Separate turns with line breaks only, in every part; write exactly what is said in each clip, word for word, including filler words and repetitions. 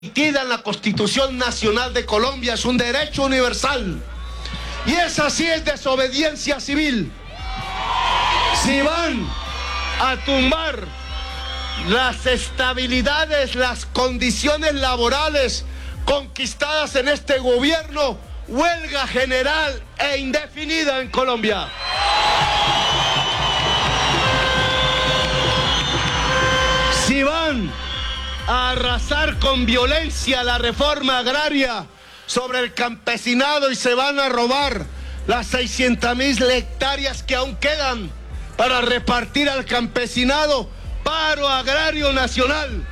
en la Constitución Nacional de Colombia, es un derecho universal. Y esa sí es desobediencia civil. Si van a tumbar las estabilidades, las condiciones laborales conquistadas en este gobierno, huelga general e indefinida en Colombia. Si van a arrasar con violencia la reforma agraria sobre el campesinado y se van a robar las seiscientas mil hectáreas que aún quedan para repartir al campesinado, paro agrario nacional.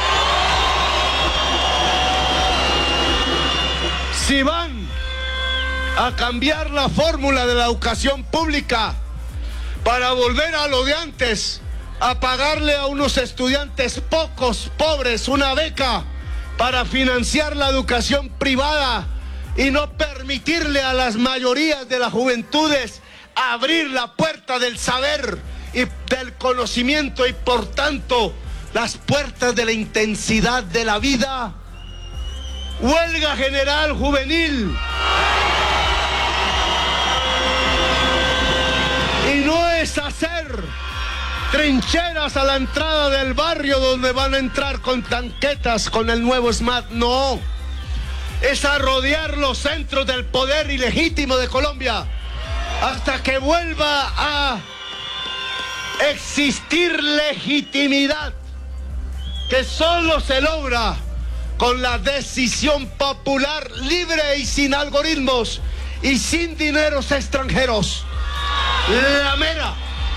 Si van a cambiar la fórmula de la educación pública para volver a lo de antes, a pagarle a unos estudiantes pocos, pobres, una beca para financiar la educación privada y no permitirle a las mayorías de las juventudes abrir la puerta del saber y del conocimiento y por tanto las puertas de la intensidad de la vida. Huelga general juvenil. Y no es hacer trincheras a la entrada del barrio donde van a entrar con tanquetas con el nuevo SMAT, no. Es a rodear los centros del poder ilegítimo de Colombia hasta que vuelva a existir legitimidad que solo se logra con la decisión popular libre y sin algoritmos y sin dineros extranjeros. La mera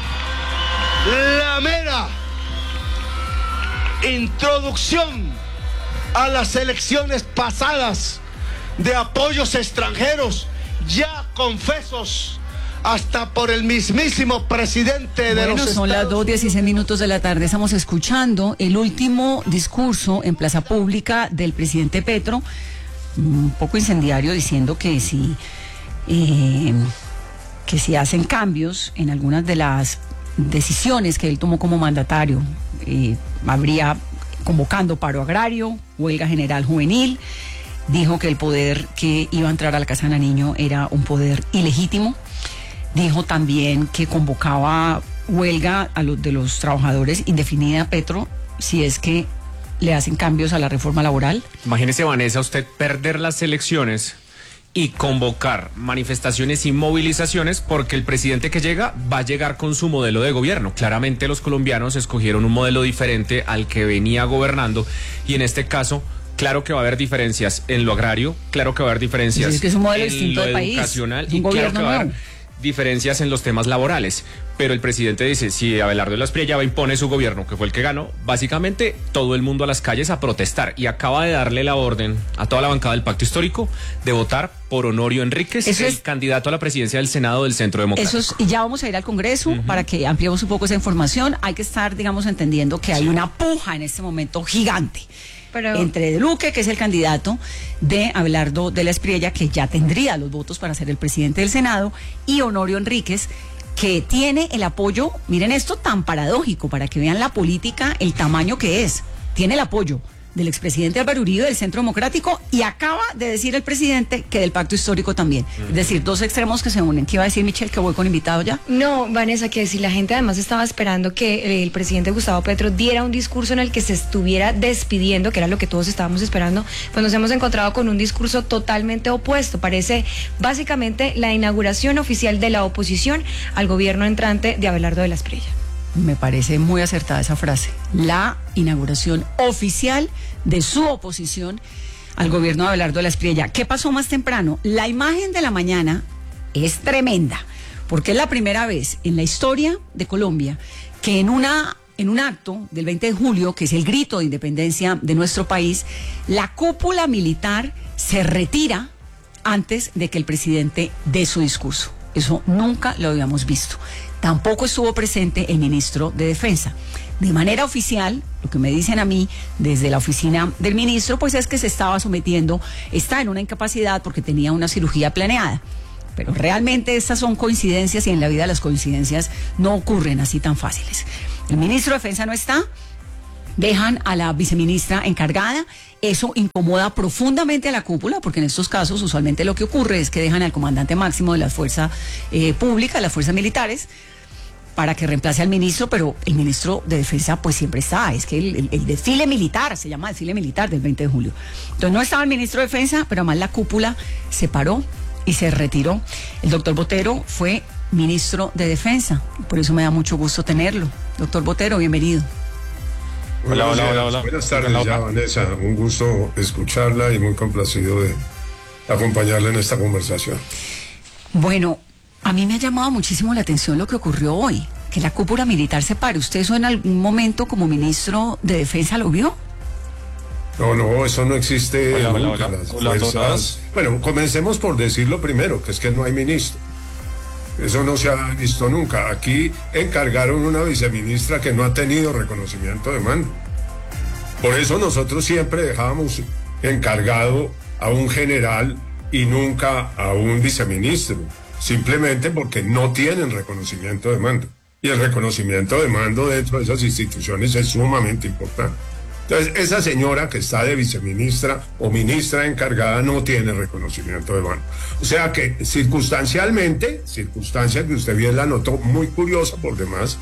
La mera introducción a las elecciones pasadas de apoyos extranjeros, ya confesos hasta por el mismísimo presidente de
bueno,
los
son
Estados
las dos dieciséis minutos de la tarde. Estamos escuchando el último discurso en Plaza Pública del presidente Petro, un poco incendiario, diciendo que si, eh, que si hacen cambios en algunas de las decisiones que él tomó como mandatario, eh, habría convocando paro agrario, huelga general juvenil. Dijo que el poder que iba a entrar a la Casa de Nariño era un poder ilegítimo. Dijo también que convocaba huelga a los de los trabajadores indefinida, Petro, si es que le hacen cambios a la reforma laboral.
Imagínese, Vanessa, usted perder las elecciones y convocar manifestaciones y movilizaciones porque el presidente que llega va a llegar con su modelo de gobierno. Claramente los colombianos escogieron un modelo diferente al que venía gobernando y en este caso, claro que va a haber diferencias en lo agrario, claro que va a haber diferencias
pues es que es un modelo
en
distinto
lo
de país,
educacional
un
y claro que va a haber
nuevo.
diferencias en los temas laborales, pero el presidente dice, si Abelardo de la Espriella va a impone su gobierno, que fue el que ganó, básicamente todo el mundo a las calles a protestar, y acaba de darle la orden a toda la bancada del Pacto Histórico de votar por Honorio Enríquez,
Eso
el
es,
candidato a la presidencia del Senado del Centro Democrático.
Eso es, y ya vamos a ir al Congreso uh-huh. para que ampliemos un poco esa información. Hay que estar, digamos, entendiendo que hay sí. una puja en este momento gigante. Pero entre Duque, que es el candidato de Abelardo de la Espriella, que ya tendría los votos para ser el presidente del Senado, y Honorio Enríquez, que tiene el apoyo, miren esto tan paradójico, para que vean la política, el tamaño que es, tiene el apoyo del expresidente Álvaro Uribe del Centro Democrático y acaba de decir el presidente que del Pacto Histórico también. Uh-huh. Es decir, dos extremos que se unen. ¿Qué iba a decir Michelle, que voy con invitado ya?
No, Vanessa, que si la gente además estaba esperando que el presidente Gustavo Petro diera un discurso en el que se estuviera despidiendo, que era lo que todos estábamos esperando, pues nos hemos encontrado con un discurso totalmente opuesto. Parece básicamente la inauguración oficial de la oposición al gobierno entrante de Abelardo de la Espriella.
Me parece muy acertada esa frase. La inauguración oficial de su oposición al gobierno de Abelardo de la Espriella. ¿Qué pasó más temprano? La imagen de la mañana es tremenda, porque es la primera vez en la historia de Colombia que en una en un acto del veinte de julio, que es el grito de independencia de nuestro país, la cúpula militar se retira antes de que el presidente dé su discurso. Eso nunca lo habíamos visto. Tampoco estuvo presente el ministro de Defensa. De manera oficial, lo que me dicen a mí desde la oficina del ministro, pues es que se estaba sometiendo, está en una incapacidad porque tenía una cirugía planeada. Pero realmente estas son coincidencias y en la vida las coincidencias no ocurren así tan fáciles. El ministro de Defensa no está, dejan a la viceministra encargada eso incomoda profundamente a la cúpula, porque en estos casos usualmente lo que ocurre es que dejan al comandante máximo de la fuerza eh, pública, de las fuerzas militares, para que reemplace al ministro, pero el ministro de Defensa pues siempre está, es que el, el, el desfile militar, se llama desfile militar del veinte de julio. Entonces no estaba el ministro de Defensa, pero además la cúpula se paró y se retiró. El doctor Botero fue ministro de Defensa, por eso me da mucho gusto tenerlo. Doctor Botero, bienvenido.
Hola, hola, hola, hola.
Buenas tardes, ya, Vanessa. Un gusto escucharla y muy complacido de acompañarla en esta conversación.
Bueno, a mí me ha llamado muchísimo la atención lo que ocurrió hoy, que la cúpula militar se pare. ¿Usted eso en algún momento como ministro de Defensa lo vio?
No, no, eso no existe
hola,
nunca.
hola, hola.
Las
Hola,
fuerzas... Bueno, comencemos por decirlo primero, que es que no hay ministro. Eso no se ha visto nunca. Aquí encargaron una viceministra que no ha tenido reconocimiento de mando. Por eso nosotros siempre dejábamos encargado a un general y nunca a un viceministro. Simplemente porque no tienen reconocimiento de mando. Y el reconocimiento de mando dentro de esas instituciones es sumamente importante. Entonces, esa señora que está de viceministra o ministra encargada no tiene reconocimiento de mando. O sea que circunstancialmente, circunstancia que usted bien la notó, muy curiosa por demás,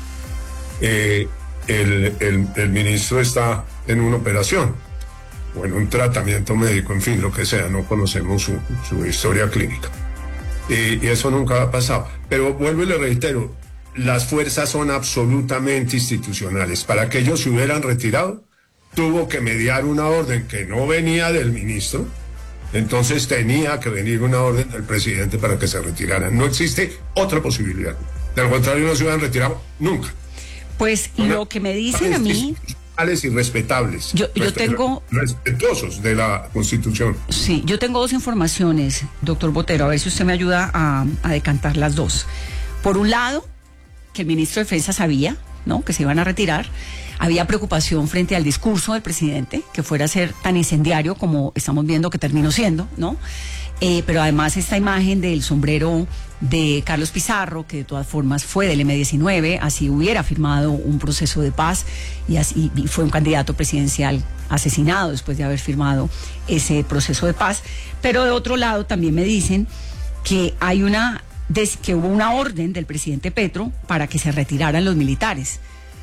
eh, el, el, el ministro está en una operación o en un tratamiento médico, en fin, lo que sea, no conocemos su, su historia clínica. Y, y eso nunca ha pasado. Pero vuelvo y le reitero, las fuerzas son absolutamente institucionales. Para que ellos se hubieran retirado, tuvo que mediar una orden que no venía del ministro, entonces tenía que venir una orden del presidente para que se retiraran. No existe otra posibilidad. De lo contrario, no se hubieran retirado nunca.
Pues lo que me dicen a mí...
y respetables.
Yo, yo tengo...
Respetuosos de la Constitución.
Sí, yo tengo dos informaciones, doctor Botero, a ver si usted me ayuda a, a decantar las dos. Por un lado, que el ministro de Defensa sabía, ¿no?, que se iban a retirar. Había preocupación frente al discurso del presidente, que fuera a ser tan incendiario como estamos viendo que terminó siendo, ¿no? Eh, pero además esta imagen del sombrero de Carlos Pizarro, que de todas formas fue del eme diecinueve, así hubiera firmado un proceso de paz y, así, y fue un candidato presidencial asesinado después de haber firmado ese proceso de paz. Pero de otro lado también me dicen que hay una que hubo una orden del presidente Petro para que se retiraran los militares.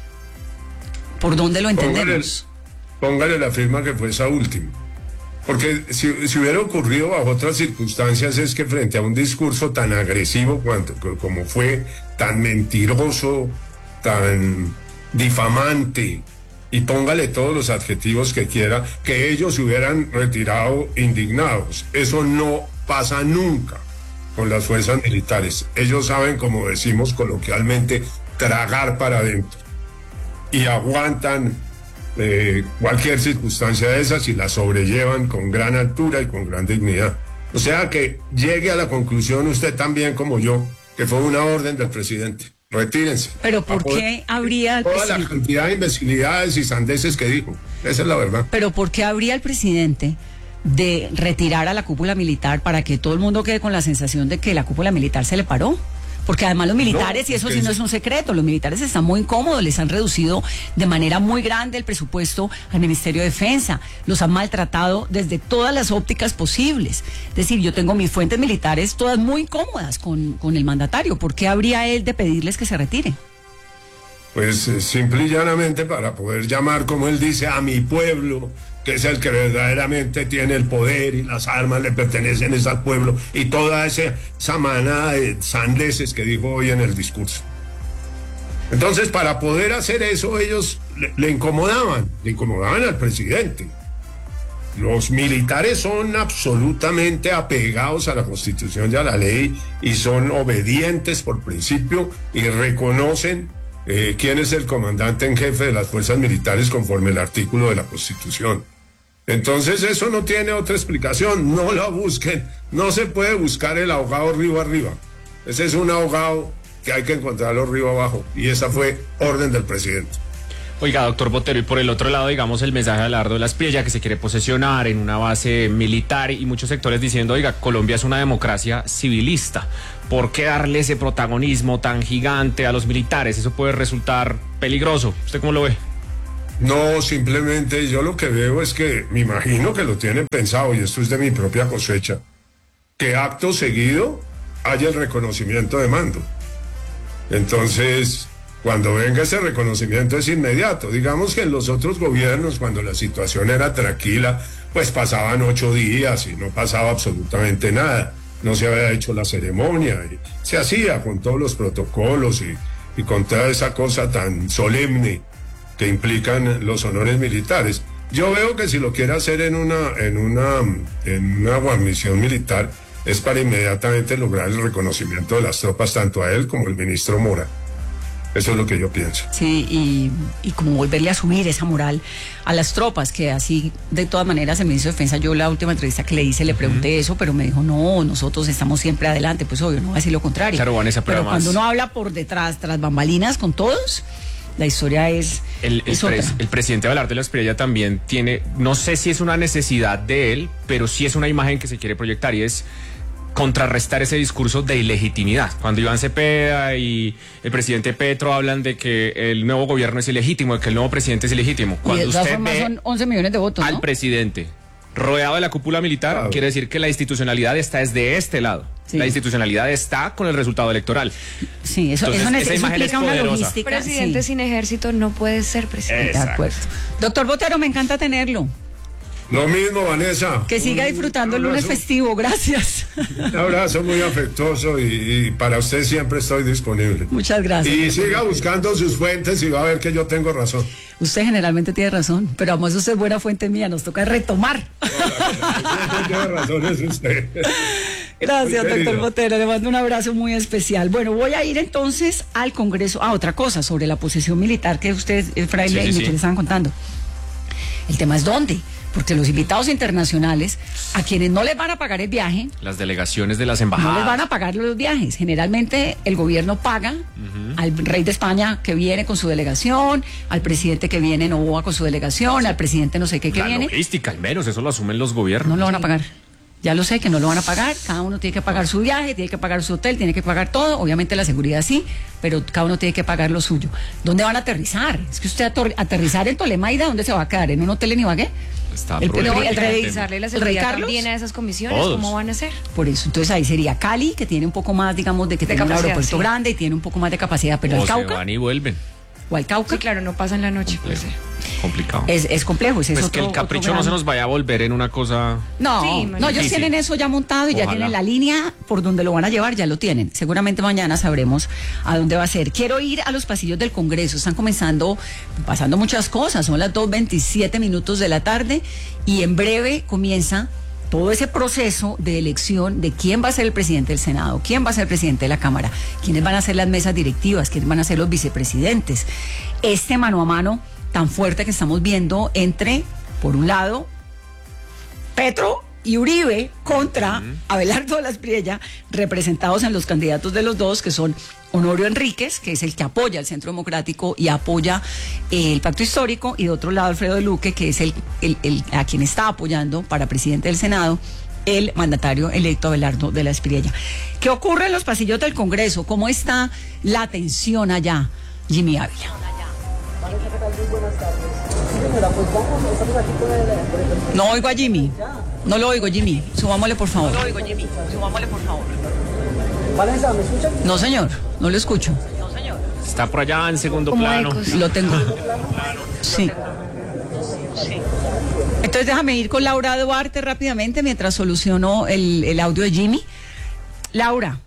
¿Por dónde lo entendemos?
Póngale, póngale la firma que fue esa última. Porque si, si hubiera ocurrido bajo otras circunstancias, es que frente a un discurso tan agresivo cuanto, como fue, tan mentiroso, tan difamante, y póngale todos los adjetivos que quiera, que ellos se hubieran retirado indignados. Eso no pasa nunca con las fuerzas militares. Ellos saben, como decimos coloquialmente, tragar para adentro. Y aguantan eh, cualquier circunstancia de esas y la sobrellevan con gran altura y con gran dignidad. O sea que llegue a la conclusión usted también como yo, que fue una orden del presidente. Retírense.
Pero ¿por qué habría el
toda
presidente?
la cantidad de imbecilidades y sandeces que dijo? Esa es la verdad.
Pero ¿por qué habría el presidente de retirar a la cúpula militar para que todo el mundo quede con la sensación de que la cúpula militar se le paró? Porque además los militares, no, y eso sí no es un secreto, los militares están muy incómodos, les han reducido de manera muy grande el presupuesto al Ministerio de Defensa, los han maltratado desde todas las ópticas posibles. Es decir, yo tengo mis fuentes militares todas muy incómodas con, con el mandatario. ¿Por qué habría él de pedirles que se retiren?
Pues eh, simple y llanamente para poder llamar, como él dice, a mi pueblo, que es el que verdaderamente tiene el poder y las armas le pertenecen es al pueblo, y toda esa, esa manada de sandeces que dijo hoy en el discurso. Entonces, para poder hacer eso, ellos le, le incomodaban, le incomodaban al presidente. Los militares son absolutamente apegados a la Constitución y a la ley y son obedientes por principio y reconocen eh, quién es el comandante en jefe de las fuerzas militares conforme el artículo de la Constitución. Entonces eso no tiene otra explicación, no la busquen, no se puede buscar el ahogado río arriba. Ese es un ahogado que hay que encontrarlo río abajo y esa fue orden del presidente.
Oiga, doctor Botero, y por el otro lado, digamos, el mensaje de Abelardo de la Espriella, que se quiere posesionar en una base militar y muchos sectores diciendo, oiga, Colombia es una democracia civilista. ¿Por qué darle ese protagonismo tan gigante a los militares? Eso puede resultar peligroso. ¿Usted cómo lo ve?
No, simplemente yo lo que veo es que, me imagino que lo tienen pensado, y esto es de mi propia cosecha, que acto seguido haya el reconocimiento de mando. Entonces, cuando venga ese reconocimiento es inmediato. Digamos que en los otros gobiernos, cuando la situación era tranquila, pues pasaban ocho días y no pasaba absolutamente nada. No se había hecho la ceremonia, y se hacía con todos los protocolos y, y con toda esa cosa tan solemne que implican los honores militares. Yo veo que si lo quiere hacer en una, en una, en una guarnición militar, es para inmediatamente lograr el reconocimiento de las tropas, tanto a él como al ministro Mora. Eso es lo que yo pienso.
Sí, y, y como volverle a subir esa moral a las tropas, que así, de todas maneras, el ministro de Defensa, yo la última entrevista que le hice, le pregunté uh-huh. eso, pero me dijo, no, nosotros estamos siempre adelante. Pues obvio, no va a decir lo contrario.
Claro, Vanessa, pero,
pero
además,
cuando uno habla por detrás, tras bambalinas con todos, la historia es,
el, el,
es otra.
Pres, el presidente Abelardo de la Espriella también tiene, no sé si es una necesidad de él, pero sí es una imagen que se quiere proyectar, y es contrarrestar ese discurso de ilegitimidad. Cuando Iván Cepeda y el presidente Petro hablan de que el nuevo gobierno es ilegítimo, de que el nuevo presidente es ilegítimo. Cuando
y de todas
usted
formas
ve
son once millones de votos,
al
¿no?
presidente rodeado de la cúpula militar, claro, quiere decir que la institucionalidad está desde este lado. Sí. La institucionalidad está con el resultado electoral.
Sí, eso,
Entonces,
eso,
esa
eso
imagen
implica
es
una
poderosa.
logística.
Presidente
sí.
sin ejército no puede ser presidente.
Exacto. De acuerdo. Doctor Botero, me encanta tenerlo.
Lo mismo, Vanessa.
Que siga disfrutando el lunes festivo, gracias.
Un abrazo muy afectuoso, y, y para usted siempre estoy disponible.
Muchas gracias.
Y siga buscando sus fuentes y va a ver que yo tengo razón.
Usted generalmente tiene razón, pero además usted es buena fuente mía, nos toca retomar.
No, tiene razón, es usted.
Gracias, doctor Botero, le mando un abrazo muy especial. Bueno, voy a ir entonces al Congreso. Ah, otra cosa, sobre la posición militar que ustedes, el fraile
sí, sí,
y
sí.
Michelle estaban contando. El tema es dónde. Porque los invitados internacionales, a quienes no les van a pagar el viaje,
las delegaciones de las embajadas,
no les van a pagar los viajes. Generalmente el gobierno paga uh-huh. al rey de España que viene con su delegación, al presidente que viene no va con su delegación, al presidente no sé qué que
la
viene.
La logística, al menos, eso lo asumen los gobiernos.
No lo van a pagar. Ya lo sé que no lo van a pagar, cada uno tiene que pagar su viaje, tiene que pagar su hotel, tiene que pagar todo, obviamente la seguridad sí, pero cada uno tiene que pagar lo suyo. ¿Dónde van a aterrizar? Es que usted ator- aterrizar en Tolemaida, ¿dónde se va a quedar? ¿En un hotel en Ibagué?
Está
el, el,
no,
el,
el
rey,
revisarle la
el rey
seguridad
Carlos
también a esas comisiones,
Todos.
¿cómo van a hacer?
Por eso, entonces ahí sería Cali, que tiene un poco más, digamos, de que
de
tiene un aeropuerto
sí.
grande y tiene un poco más de capacidad, pero
o
el Cauca
se van y vuelven.
o al Cauca.
Sí, claro, no pasa en la noche.
Complejo.
Pues,
Complicado.
Es, es complejo, ese
pues
es otro,
que el capricho
otro
no
gran...
se nos vaya a volver en una cosa.
No,
sí,
no, ellos
difícil.
tienen eso ya montado y
Ojalá.
ya tienen la línea por donde lo van a llevar, ya lo tienen. Seguramente mañana sabremos a dónde va a ser. Quiero ir a los pasillos del Congreso. Están comenzando, pasando muchas cosas. Son las dos veintisiete minutos de la tarde y en breve comienza todo ese proceso de elección de quién va a ser el presidente del Senado, quién va a ser el presidente de la Cámara, quiénes van a ser las mesas directivas, quiénes van a ser los vicepresidentes. Este mano a mano tan fuerte que estamos viendo entre, por un lado, Petro y Uribe contra uh-huh. Abelardo de la Espriella, representados en los candidatos de los dos, que son Honorio Enríquez, que es el que apoya al Centro Democrático y apoya eh, el Pacto Histórico, y de otro lado Alfredo de Luque, que es el, el, el a quien está apoyando para presidente del Senado el mandatario electo Abelardo de la Espriella. ¿Qué ocurre en los pasillos del Congreso? ¿Cómo está la tensión allá, Jimmy Ávila? No oigo a Jimmy. No lo oigo, Jimmy. Subámosle, por favor. No lo oigo, Jimmy. Subámosle, por favor.
Vanessa, ¿me escuchan?
No, señor. No lo escucho.
No, señor.
Está por allá en segundo
Como
plano.
ecos.
Lo tengo. Sí. Entonces déjame ir con Laura Duarte rápidamente mientras soluciono el, el audio de Jimmy. Laura.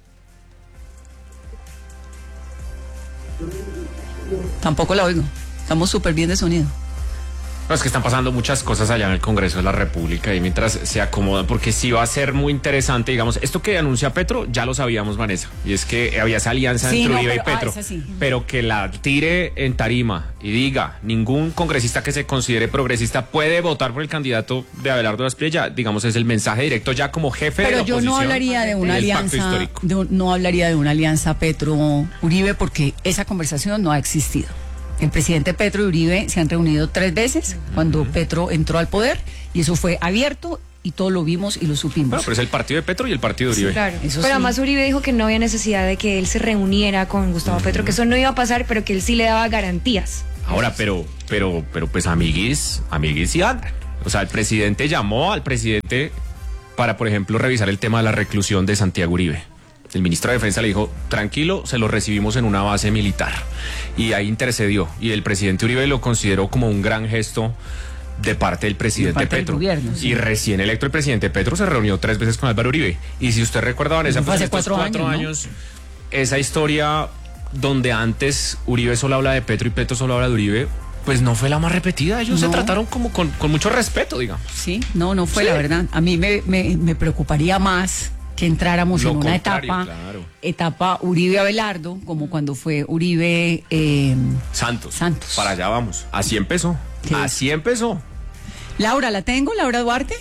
Tampoco la oigo. Estamos súper bien de sonido.
No, es que están pasando muchas cosas allá en el Congreso de la República y mientras se acomodan, porque sí va a ser muy interesante, digamos, esto que anuncia Petro, ya lo sabíamos, Vanessa, y es que había esa alianza
Sí,
entre
no,
Uribe
pero-
y Petro,
ah, esa sí.
pero que la tire en tarima y diga, ningún congresista que se considere progresista puede votar por el candidato de Abelardo de la Espriella, digamos, es el mensaje directo ya como jefe de
Pero
la
yo
oposición.
no hablaría de una
del pacto
alianza,
histórico.
de un- no hablaría de una alianza Petro-Uribe porque esa conversación no ha existido. El presidente Petro y Uribe se han reunido tres veces cuando Petro entró al poder y eso fue abierto y todo lo vimos y lo supimos.
Bueno, pero es el partido de Petro y el partido de Uribe.
Claro,
Eso
pero
sí.
además Uribe dijo que no había necesidad de que él se reuniera con Gustavo Petro, que eso no iba a pasar, pero que él sí le daba garantías.
Ahora, pero, pero, pero pues amiguis, amiguis y andan. O sea, el presidente llamó al presidente para, por ejemplo, revisar el tema de la reclusión de Santiago Uribe. El ministro de Defensa le dijo, tranquilo, se lo recibimos en una base militar. Y ahí intercedió. Y el presidente Uribe lo consideró como un gran gesto de parte del presidente
de parte
Petro.
Del gobierno, sí.
Y recién electo el presidente Petro se reunió tres veces con Álvaro Uribe. Y si usted recuerda, Vanessa,
pues
hace
cuatro,
cuatro
años,
años,
¿no?
Esa historia donde antes Uribe solo habla de Petro y Petro solo habla de Uribe, pues no fue la más repetida. Ellos
No.
se trataron como con, con mucho respeto, digamos.
Sí, no, no fue
Sí.
la verdad. A mí me, me, me preocuparía más que entráramos
Lo
en una
contrario,
etapa,
claro.
etapa Uribe-Abelardo, como cuando fue Uribe eh,
Santos.
Santos.
Para allá vamos. Así empezó.
Sí.
Así empezó.
Laura, ¿la tengo? Laura Duarte.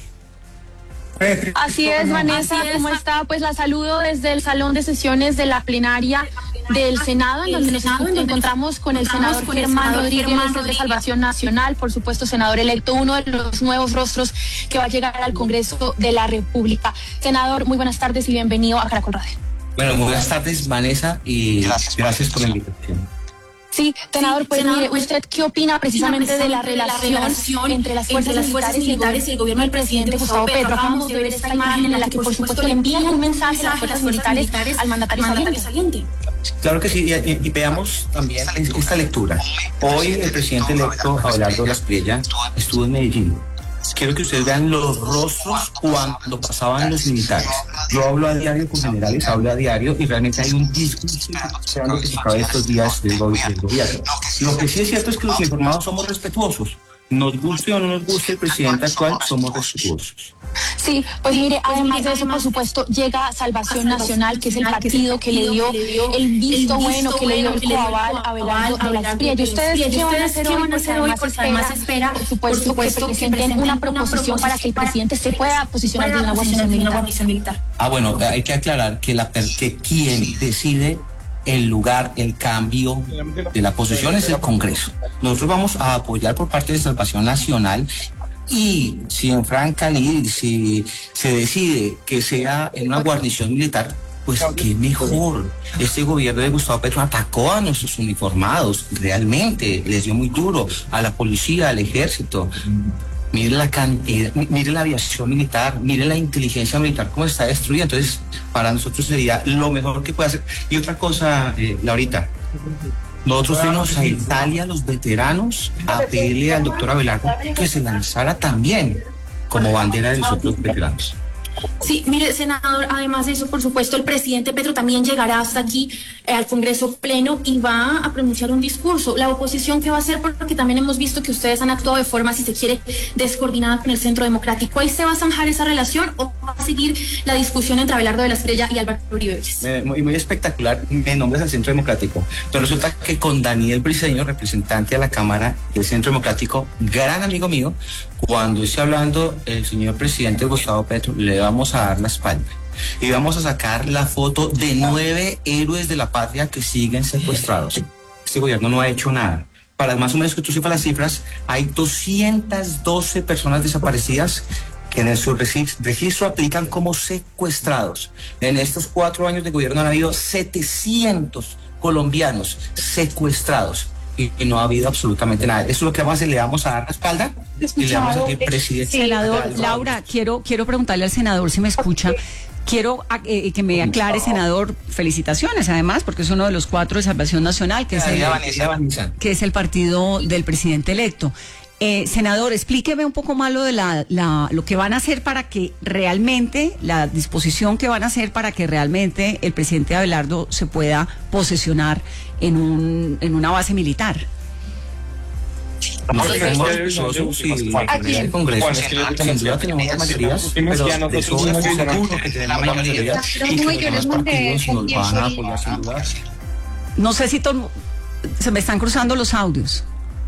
Así es, Vanessa, ¿cómo está? Pues la saludo desde el salón de sesiones de la plenaria del Senado, en donde nos encontramos con el senador Germán Rodríguez de Salvación Nacional, por supuesto, senador electo, uno de los nuevos rostros que va a llegar al Congreso de la República. Senador, muy buenas tardes y bienvenido a Caracol Radio.
Bueno, muy buenas tardes, Vanessa, y gracias por la invitación.
Sí, senador, pues
senador,
mire, ¿usted qué opina precisamente de la relación,
la relación
entre las fuerzas,
entre las fuerzas militares y el gobierno del presidente Gustavo Petro? Acabamos de ver esta imagen en la que, por supuesto, le envían un mensaje a las fuerzas militares al mandatario saliente.
Claro que sí, y, y, y veamos también esta lectura. Hoy el presidente electo, Abelardo Lasprilla, estuvo en Medellín. Quiero que ustedes vean los rostros cuando pasaban los militares. Yo hablo a diario con generales, hablo a diario y realmente hay un discurso esperando que se acabe estos días del gobierno. Lo que sí es cierto es que los informados somos respetuosos. Nos guste o no nos guste el presidente actual, somos respetuosos.
Sí, pues mire, además de eso, por supuesto, llega Salvación Nacional, que es el partido que le dio el visto bueno, que le dio el coaval a Abelardo Lasprilla. ¿Y ustedes qué van a hacer hoy? Pues además espera, por supuesto, que presenten una proposición para que el presidente se pueda posicionar de una guarnición militar.
Ah, bueno, hay que aclarar que, la, que quien decide el lugar, el cambio de la posición es el Congreso. Nosotros vamos a apoyar por parte de Salvación Nacional y si en Franca Lid, si se decide que sea en una guarnición militar, pues qué mejor. Este gobierno de Gustavo Petro atacó a nuestros uniformados, realmente les dio muy duro a la policía, al ejército. Mire la cantidad, mire la aviación militar, mire la inteligencia militar cómo está destruida. Entonces, para nosotros sería lo mejor que puede hacer. Y otra cosa, eh, Laurita, nosotros fuimos a Italia, los veteranos, a pedirle al doctor Abelardo que se lanzara también como bandera de los otros veteranos.
Sí, mire, senador, además de eso, por supuesto, el presidente Petro también llegará hasta aquí eh, al Congreso Pleno y va a pronunciar un discurso. La oposición, ¿qué va a hacer? Porque también hemos visto que ustedes han actuado de forma, si se quiere, descoordinada con el Centro Democrático. ¿Ahí se va a zanjar esa relación o va a seguir la discusión entre Abelardo Lasprilla y Álvaro Uribe?
Eh, muy, muy espectacular, me nombres al Centro Democrático. Pero resulta que con Daniel Briceño, representante a la Cámara del Centro Democrático, gran amigo mío, cuando esté hablando el señor presidente Gustavo Petro, le vamos a dar la espalda. Y vamos a sacar la foto de nueve héroes de la patria que siguen secuestrados. Este gobierno no ha hecho nada. Para más o menos que tú sepas las cifras, hay doscientas doce personas desaparecidas que en su registro aplican como secuestrados. En estos cuatro años de gobierno han habido setecientos colombianos secuestrados. Y, y no ha habido absolutamente nada. Eso es lo que vamos a hacer, le vamos a dar la espalda y le vamos a decir, presidente.
Senador, Laura, quiero, quiero preguntarle al senador si me escucha. Quiero eh, que me aclare, senador, felicitaciones además, porque es uno de los cuatro de Salvación Nacional, que es el, que es el partido del presidente electo. Eh, senador, explíqueme un poco más lo de la, la, lo que van a hacer para que realmente, la disposición que van a hacer para que realmente el presidente Abelardo se pueda posesionar en un en una base militar.
Nosotros tenemos aquí en el Congreso, sin duda tenemos las mayorías, pero de eso estoy seguro que tenemos la mayoría y que los demás partidos nos van a apoyar sin duda.
No sé si to- se me están cruzando los audios.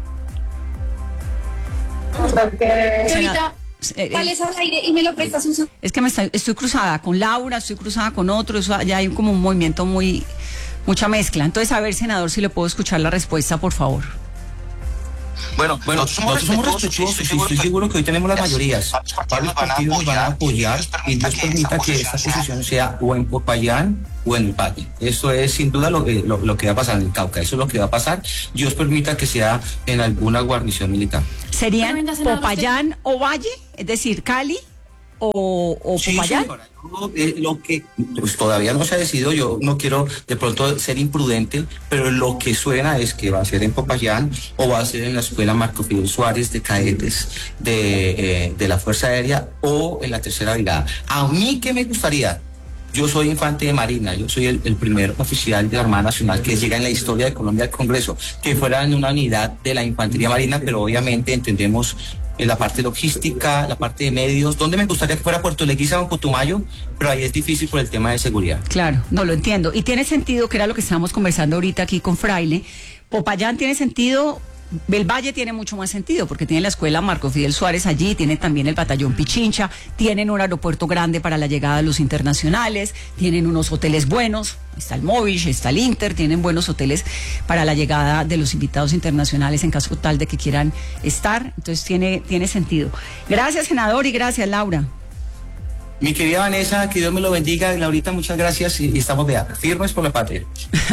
Ahorita,
Eh,
al aire y me lo prestas un segundo.
Es que me estoy, estoy cruzada con Laura, estoy cruzada con otro, eso, ya hay como un movimiento muy, mucha mezcla. Entonces, a ver, senador, si le puedo escuchar la respuesta, por favor.
Bueno, bueno, nosotros somos respetuosos y estoy seguro que hoy tenemos las mayorías. Varios partidos van a apoyar y Dios permita que esta posición sea o en Popayán o en el Valle. Eso es sin duda lo, lo, lo que va a pasar en el Cauca. Eso es lo que va a pasar. Dios permita que sea en alguna guarnición militar.
¿Serían Popayán o Valle? Es decir, Cali o, o
sí,
Popayán.
Señora, yo, eh, lo que pues, todavía no se ha decidido, yo no quiero de pronto ser imprudente, pero lo que suena es que va a ser en Popayán o va a ser en la escuela Marco Fidel Suárez de cadetes de, eh, de la Fuerza Aérea o en la Tercera Brigada. A mí, ¿qué me gustaría? Yo soy infante de Marina, yo soy el, el primer oficial de la Armada Nacional que llega en la historia de Colombia al Congreso, que fuera en una unidad de la Infantería Marina, pero obviamente entendemos en la parte logística, la parte de medios, donde me gustaría que fuera Puerto Leguízamo o Putumayo, pero ahí es difícil por el tema de seguridad.
Claro, no lo entiendo. Y tiene sentido, que era lo que estábamos conversando ahorita aquí con Fraile, Popayán tiene sentido. El Valle tiene mucho más sentido porque tiene la escuela Marco Fidel Suárez allí, tiene también el batallón Pichincha, tienen un aeropuerto grande para la llegada de los internacionales, tienen unos hoteles buenos, está el Movich, está el Inter, tienen buenos hoteles para la llegada de los invitados internacionales en caso tal de que quieran estar, entonces tiene, tiene sentido. Gracias, senador, y gracias, Laura.
Mi querida Vanessa, que Dios me lo bendiga. Laurita, muchas gracias y, y estamos de firmes por la patria.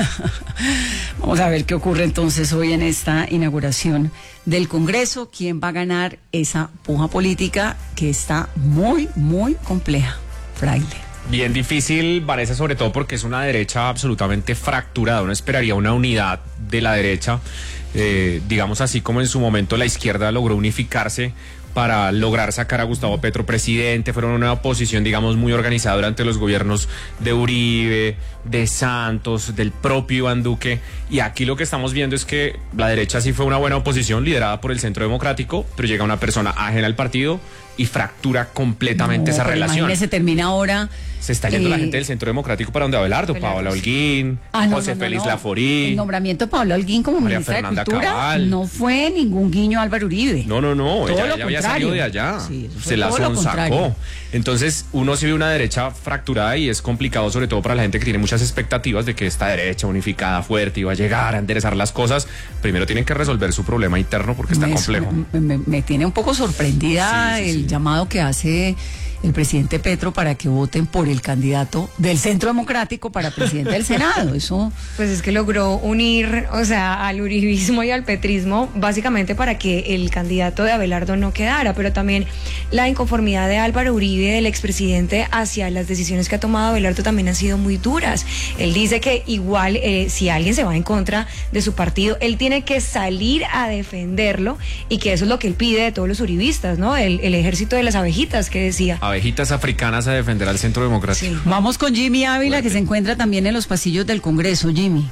Vamos a ver qué ocurre entonces hoy en esta inauguración del Congreso. ¿Quién va a ganar esa puja política que está muy, muy compleja? Fraile.
Bien difícil, Vanessa, sobre todo porque es una derecha absolutamente fracturada. Uno esperaría una unidad de la derecha, eh, digamos así como en su momento la izquierda logró unificarse para lograr sacar a Gustavo Petro presidente. Fueron una oposición, digamos, muy organizada durante los gobiernos de Uribe, de Santos, del propio Iván Duque, y aquí lo que estamos viendo es que la derecha sí fue una buena oposición liderada por el Centro Democrático, pero llega una persona ajena al partido y fractura completamente no, esa relación.
Imagínese, termina ahora.
Se está yendo eh, la gente del Centro Democrático para donde Abelardo, Paola Holguín,
ah, no,
José
no, no,
Félix
no.
Laforí.
El nombramiento de Paola Holguín como
María
ministra
Fernanda
de Cultura
Cabal.
no fue ningún guiño a Álvaro Uribe.
No, no, no,
todo
ella, ella había salido de allá, sí, se la sonsacó. Entonces uno sí ve una derecha fracturada y es complicado, sobre todo para la gente que tiene muchas expectativas de que esta derecha unificada, fuerte, iba a llegar a enderezar las cosas. Primero tienen que resolver su problema interno porque está
me,
complejo.
Me, me, me tiene un poco sorprendida sí, sí, el
sí.
llamado que hace el presidente Petro para que voten por el candidato del Centro Democrático para presidente del Senado. Eso
pues es que logró unir, o sea, al uribismo y al petrismo, básicamente para que el candidato de Abelardo no quedara, pero también la inconformidad de Álvaro Uribe, del expresidente, hacia las decisiones que ha tomado Abelardo también han sido muy duras. Él dice que igual eh, si alguien se va en contra de su partido, él tiene que salir a defenderlo, y que eso es lo que él pide de todos los uribistas, ¿no? El, el ejército de las abejitas que decía.
Abejitas africanas a defender al Centro Democrático. Sí.
Vamos con Jimmy Ávila, Fuerte. Que se encuentra también en los pasillos del Congreso. Jimmy.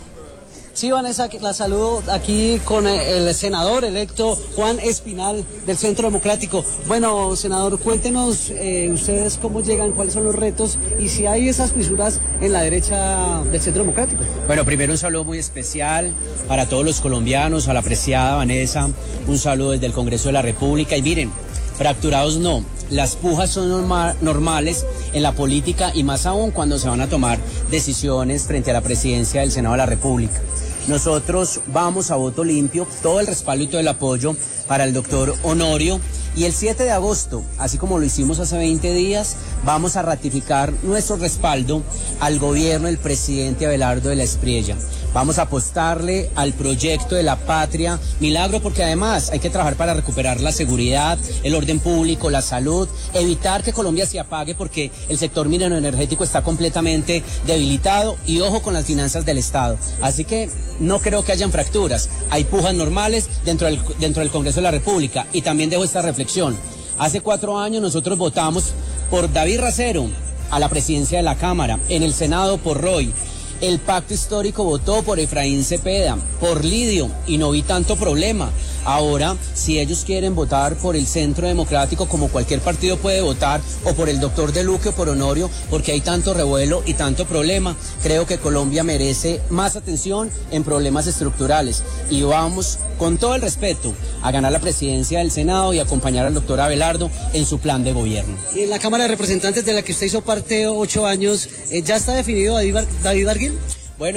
Sí, Vanessa, la saludo aquí con el senador electo Juan Espinal del Centro Democrático. Bueno, senador, cuéntenos eh, ustedes cómo llegan, cuáles son los retos y si hay esas fisuras en la derecha del Centro Democrático.
Bueno, primero un saludo muy especial para todos los colombianos, a la apreciada Vanessa, un saludo desde el Congreso de la República. Y miren, fracturados no, las pujas son norma, normales en la política y más aún cuando se van a tomar decisiones frente a la presidencia del Senado de la República. Nosotros vamos a voto limpio, todo el respaldo y todo el apoyo para el doctor Honorio, y el siete de agosto, así como lo hicimos hace veinte días, vamos a ratificar nuestro respaldo al gobierno del presidente Abelardo de la Espriella. Vamos a apostarle al proyecto de la patria milagro, porque además hay que trabajar para recuperar la seguridad, el orden público, la salud, evitar que Colombia se apague porque el sector minero energético está completamente debilitado, y ojo con las finanzas del Estado. Así que no creo que hayan fracturas, hay pujas normales dentro del, dentro del Congreso de la República. Y también dejo esta reflexión. Hace cuatro años nosotros votamos por David Racero a la presidencia de la Cámara, en el Senado por Roy. El pacto histórico votó por Efraín Cepeda, por Lidio, y no vi tanto problema. Ahora, si ellos quieren votar por el Centro Democrático, como cualquier partido puede votar, o por el doctor De Luque o por Honorio, porque hay tanto revuelo y tanto problema, creo que Colombia merece más atención en problemas estructurales. Y vamos, con todo el respeto, a ganar la presidencia del Senado y acompañar al doctor Abelardo en su plan de gobierno.
Y en la Cámara de Representantes, de la que usted hizo parte ocho años, ¿ya está definido David, Bar- David Barguil?
Bueno,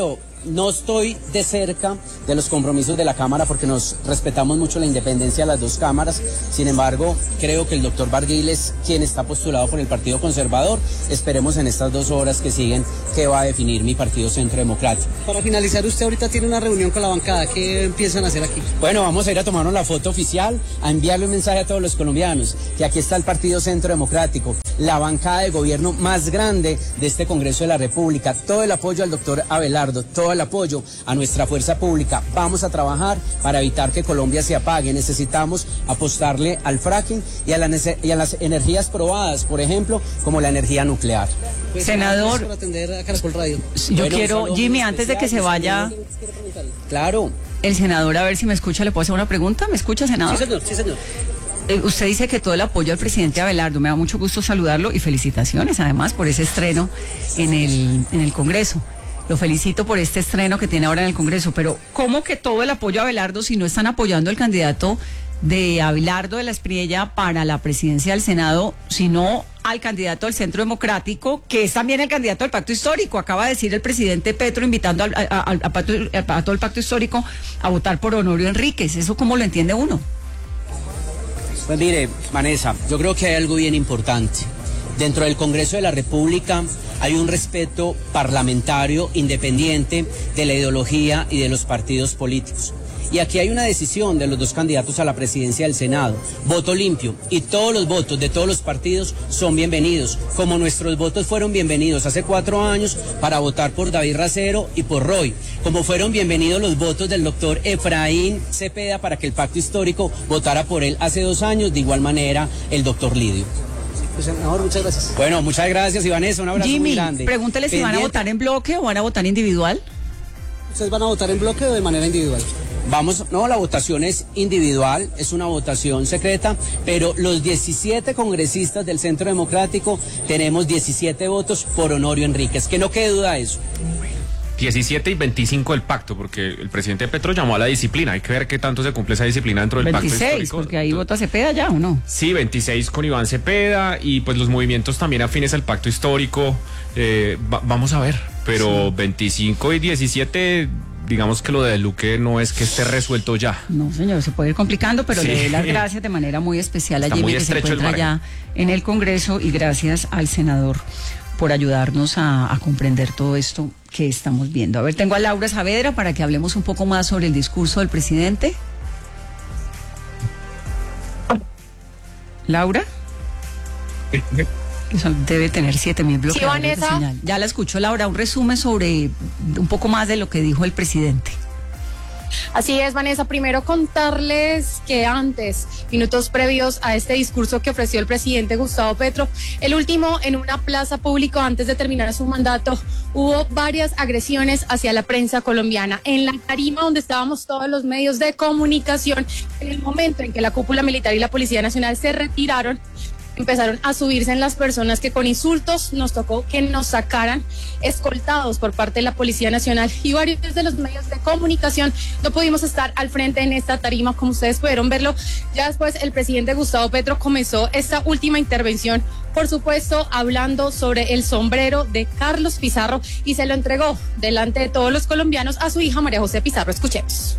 no estoy de cerca de los compromisos de la Cámara porque nos respetamos mucho la independencia de las dos cámaras. Sin embargo, creo que el doctor Barguil es quien está postulado por el Partido Conservador. Esperemos en estas dos horas que siguen qué va a definir mi Partido Centro Democrático.
Para finalizar, usted ahorita tiene una reunión con la bancada. ¿Qué empiezan a hacer aquí?
Bueno, vamos a ir a tomarnos la foto oficial, a enviarle un mensaje a todos los colombianos, que aquí está el Partido Centro Democrático, la bancada de gobierno más grande de este Congreso de la República, todo el apoyo al doctor Abelardo, todo el apoyo a nuestra fuerza pública. Vamos a trabajar para evitar que Colombia se apague. Necesitamos apostarle al fracking y a, la y a las energías probadas, por ejemplo, como la energía nuclear.
Pues,
senador,
por atender a Caracol Radio.
Yo
bueno,
quiero, Jimmy, antes de que se vaya,
claro,
el senador, a ver si me escucha, ¿le puedo hacer una pregunta? ¿Me escucha, senador?
Sí, señor, sí, señor.
Eh, usted dice que todo el apoyo al presidente Abelardo, me da mucho gusto saludarlo y felicitaciones además por ese estreno en el, en el Congreso. Lo felicito por este estreno que tiene ahora en el Congreso, pero ¿cómo que todo el apoyo a Abelardo si no están apoyando al candidato de Abelardo de la Espriella para la presidencia del Senado, sino al candidato del Centro Democrático, que es también el candidato del Pacto Histórico? Acaba de decir el presidente Petro invitando al, a, a, a, a, a todo el Pacto Histórico a votar por Honorio Enríquez. ¿Eso cómo lo entiende uno?
Pues mire, Vanessa, yo creo que hay algo bien importante. Dentro del Congreso de la República hay un respeto parlamentario independiente de la ideología y de los partidos políticos. Y aquí hay una decisión de los dos candidatos a la presidencia del Senado, voto limpio, y todos los votos de todos los partidos son bienvenidos, como nuestros votos fueron bienvenidos hace cuatro años para votar por David Racero y por Roy, como fueron bienvenidos los votos del doctor Efraín Cepeda para que el Pacto Histórico votara por él hace dos años, de igual manera el doctor Lidio.
Pues, senador, muchas gracias.
Bueno, muchas gracias, Vanessa, un abrazo
Jimmy,
muy grande.
Pregúntele si
Pendiente.
van a votar en bloque o van a votar individual.
¿Ustedes van a votar en bloque o de manera individual?
Vamos, no, la votación es individual, es una votación secreta, pero los diecisiete congresistas del Centro Democrático tenemos diecisiete votos por Honorio Enríquez, que no quede duda de eso.
diecisiete y veinticinco del pacto, porque el presidente Petro llamó a la disciplina. Hay que ver qué tanto se cumple esa disciplina dentro del
veintiséis,
pacto histórico.
porque ahí vota Cepeda ya, ¿o no?
Sí, veintiséis con Iván Cepeda y pues los movimientos también afines al pacto histórico. Eh, va, vamos a ver, pero sí. veinticinco y diecisiete, digamos que lo de Luque no es que esté resuelto ya.
No, señor, se puede ir complicando, pero
Sí.
le doy las gracias de manera muy especial a
Está
Jimmy,
muy
que se
estrecho el
encuentra ya en el Congreso, y gracias al senador por ayudarnos a, a comprender todo esto que estamos viendo. A ver, tengo a Laura Saavedra para que hablemos un poco más sobre el discurso del presidente. Laura. Eso debe tener siete mil bloqueadores de
Vanessa.
señal. Ya la escucho, Laura. Un resumen sobre un poco más de lo que dijo el presidente.
Así es, Vanessa. Primero contarles que antes, minutos previos a este discurso que ofreció el presidente Gustavo Petro, el último en una plaza pública antes de terminar su mandato, hubo varias agresiones hacia la prensa colombiana. En la tarima donde estábamos todos los medios de comunicación, en el momento en que la cúpula militar y la Policía Nacional se retiraron, empezaron a subirse en las personas que con insultos nos tocó que nos sacaran escoltados por parte de la Policía Nacional, y varios de los medios de comunicación no pudimos estar al frente en esta tarima, como ustedes pudieron verlo. Ya después el presidente Gustavo Petro comenzó esta última intervención, por supuesto hablando sobre el sombrero de Carlos Pizarro, y se lo entregó delante de todos los colombianos a su hija María José Pizarro. Escuchemos.